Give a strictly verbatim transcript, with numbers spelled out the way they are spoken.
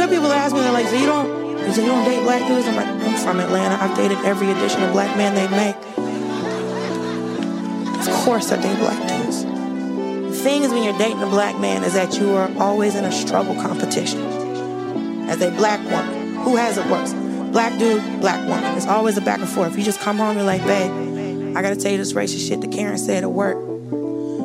real people ask me, they're like, so you don't, so you don't date black dudes? I'm like, I'm from Atlanta. I've dated every additional black man they make. Of course I date black dudes. The thing is when you're dating a black man is that you are always in a struggle competition. As a black woman, who has it worse? Black dude, black woman. It's always a back and forth. You just come home and you're like, babe, I gotta tell you this racist shit that Karen said at work.